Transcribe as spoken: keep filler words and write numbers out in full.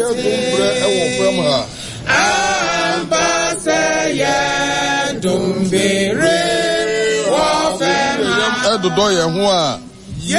dumbre ɛwɔ fam ha. Ambassador dumbere wɔ fam ha. Ɛdodo yɛn ho a